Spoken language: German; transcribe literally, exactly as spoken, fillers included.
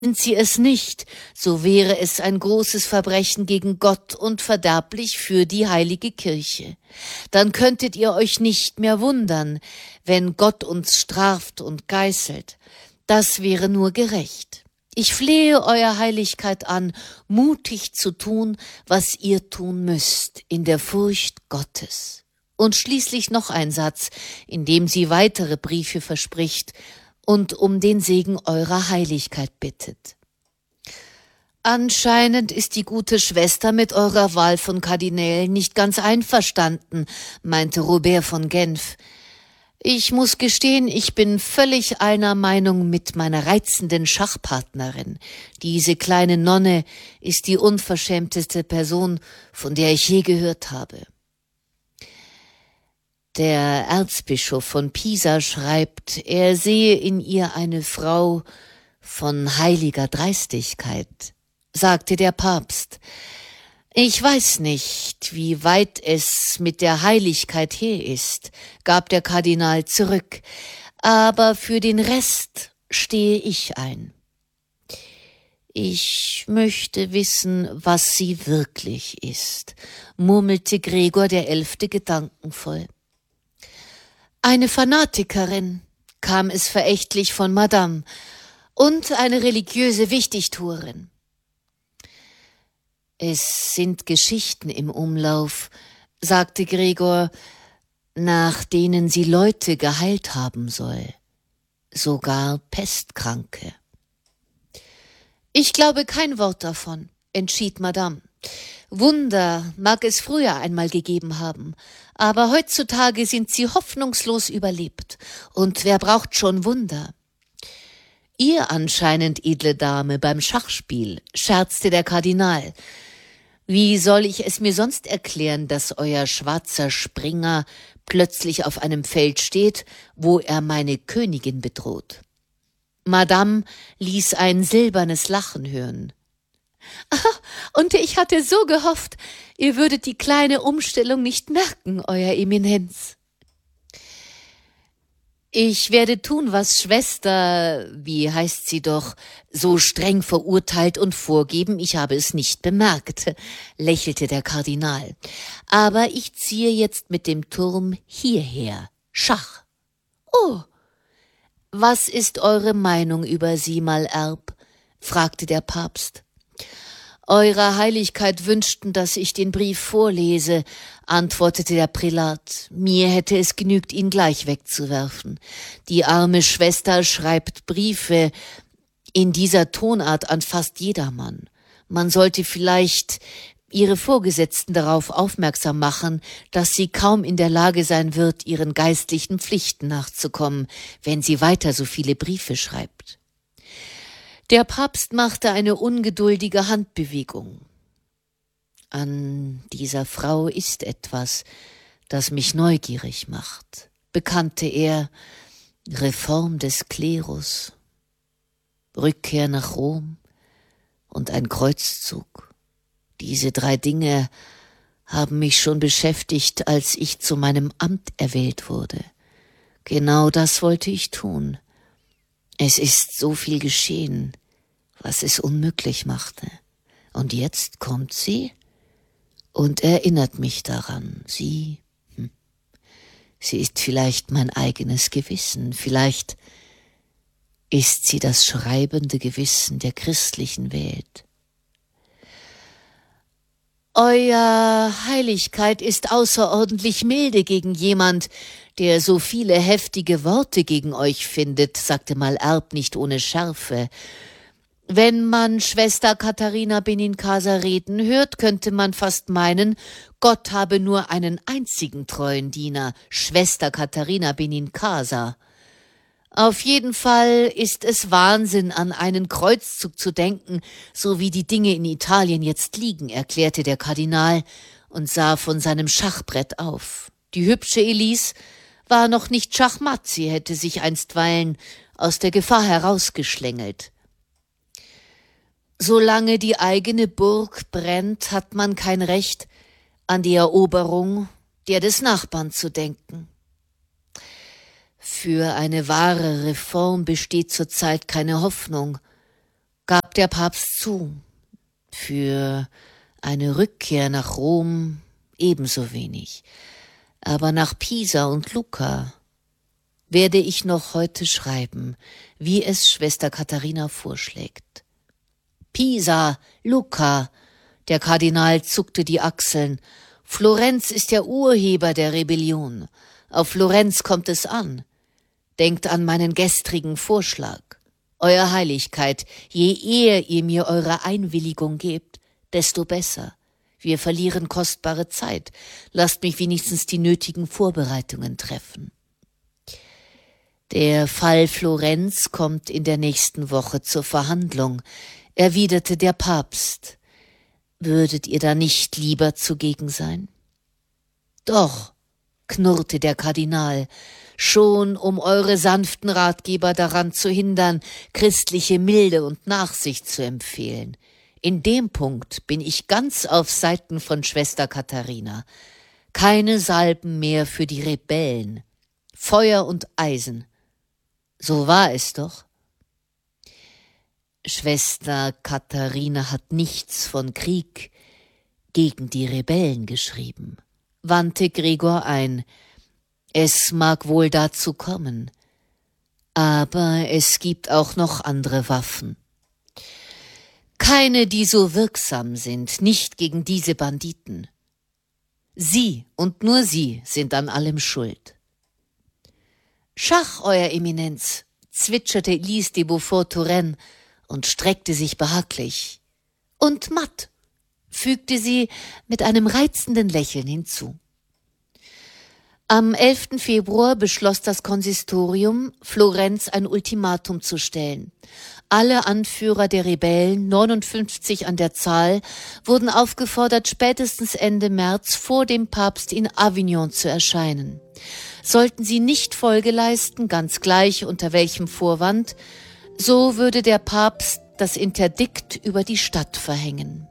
Sind sie es nicht, so wäre es ein großes Verbrechen gegen Gott und verderblich für die heilige Kirche. Dann könntet ihr euch nicht mehr wundern, wenn Gott uns straft und geißelt. Das wäre nur gerecht. Ich flehe euer Heiligkeit an, mutig zu tun, was ihr tun müsst, in der Furcht Gottes. Und schließlich noch ein Satz, in dem sie weitere Briefe verspricht und um den Segen eurer Heiligkeit bittet. Anscheinend ist die gute Schwester mit eurer Wahl von Kardinälen nicht ganz einverstanden, meinte Robert von Genf. Ich muss gestehen, ich bin völlig einer Meinung mit meiner reizenden Schachpartnerin. Diese kleine Nonne ist die unverschämteste Person, von der ich je gehört habe. Der Erzbischof von Pisa schreibt, er sehe in ihr eine Frau von heiliger Dreistigkeit, sagte der Papst. Ich weiß nicht, wie weit es mit der Heiligkeit her ist, gab der Kardinal zurück, aber für den Rest stehe ich ein. Ich möchte wissen, was sie wirklich ist, murmelte Gregor der Elfte gedankenvoll. Eine Fanatikerin, kam es verächtlich von Madame, und eine religiöse Wichtigtuerin. Es sind Geschichten im Umlauf, sagte Gregor, nach denen sie Leute geheilt haben soll, sogar Pestkranke. Ich glaube kein Wort davon, entschied Madame. Wunder mag es früher einmal gegeben haben, aber heutzutage sind sie hoffnungslos überlebt. Und wer braucht schon Wunder? Ihr anscheinend, edle Dame, beim Schachspiel, scherzte der Kardinal. Wie soll ich es mir sonst erklären, dass euer schwarzer Springer plötzlich auf einem Feld steht, wo er meine Königin bedroht? Madame ließ ein silbernes Lachen hören. Und ich hatte so gehofft, ihr würdet die kleine Umstellung nicht merken, Euer Eminenz. Ich werde tun, was Schwester, wie heißt sie doch, so streng verurteilt und vorgeben, ich habe es nicht bemerkt, lächelte der Kardinal. Aber ich ziehe jetzt mit dem Turm hierher. Schach. Oh, was ist eure Meinung über sie, Malherbe? Fragte der Papst. Eurer Heiligkeit wünschten, dass ich den Brief vorlese, antwortete der Prälat. Mir hätte es genügt, ihn gleich wegzuwerfen. Die arme Schwester schreibt Briefe in dieser Tonart an fast jedermann. Man sollte vielleicht ihre Vorgesetzten darauf aufmerksam machen, dass sie kaum in der Lage sein wird, ihren geistlichen Pflichten nachzukommen, wenn sie weiter so viele Briefe schreibt. Der Papst machte eine ungeduldige Handbewegung. An dieser Frau ist etwas, das mich neugierig macht, bekannte er. Reform des Klerus, Rückkehr nach Rom und ein Kreuzzug. Diese drei Dinge haben mich schon beschäftigt, als ich zu meinem Amt erwählt wurde. Genau das wollte ich tun. Es ist so viel geschehen, was es unmöglich machte. Und jetzt kommt sie und erinnert mich daran. Sie, hm, sie ist vielleicht mein eigenes Gewissen, vielleicht ist sie das schreibende Gewissen der christlichen Welt. Euer Heiligkeit ist außerordentlich milde gegen jemand, der so viele heftige Worte gegen euch findet, sagte Malherbe nicht ohne Schärfe. Wenn man Schwester Katharina Benincasa reden hört, könnte man fast meinen, Gott habe nur einen einzigen treuen Diener, Schwester Katharina Benincasa. Auf jeden Fall ist es Wahnsinn, an einen Kreuzzug zu denken, so wie die Dinge in Italien jetzt liegen, erklärte der Kardinal und sah von seinem Schachbrett auf. Die hübsche Elise war noch nicht schachmatt, sie hätte sich einstweilen aus der Gefahr herausgeschlängelt. Solange die eigene Burg brennt, hat man kein Recht, an die Eroberung der des Nachbarn zu denken. Für eine wahre Reform besteht zurzeit keine Hoffnung. gab der Papst zu. Für eine Rückkehr nach Rom ebenso wenig. Aber nach Pisa und Lucca werde ich noch heute schreiben, wie es Schwester Katharina vorschlägt. Pisa, Lucca, der Kardinal zuckte die Achseln. Florenz ist der Urheber der Rebellion. Auf Florenz kommt es an. Denkt an meinen gestrigen Vorschlag. Euer Heiligkeit, je eher ihr mir eure Einwilligung gebt, desto besser. Wir verlieren kostbare Zeit. Lasst mich wenigstens die nötigen Vorbereitungen treffen. Der Fall Florenz kommt in der nächsten Woche zur Verhandlung, erwiderte der Papst. Würdet ihr da nicht lieber zugegen sein? Doch, knurrte der Kardinal, schon um eure sanften Ratgeber daran zu hindern, christliche Milde und Nachsicht zu empfehlen. In dem Punkt bin ich ganz auf Seiten von Schwester Katharina. Keine Salben mehr für die Rebellen. Feuer und Eisen. So war es doch. Schwester Katharina hat nichts von Krieg gegen die Rebellen geschrieben, wandte Gregor ein. Es mag wohl dazu kommen, aber es gibt auch noch andere Waffen. Keine, die so wirksam sind, nicht gegen diese Banditen. Sie und nur Sie sind an allem schuld. Schach, Euer Eminenz, zwitscherte Elise de Beaufort-Turenne und streckte sich behaglich. Und matt, fügte sie mit einem reizenden Lächeln hinzu. Am elften Februar beschloss das Konsistorium, Florenz ein Ultimatum zu stellen. Alle Anführer der Rebellen, neunundfünfzig an der Zahl, wurden aufgefordert, spätestens Ende März vor dem Papst in Avignon zu erscheinen. Sollten sie nicht Folge leisten, ganz gleich unter welchem Vorwand, so würde der Papst das Interdikt über die Stadt verhängen.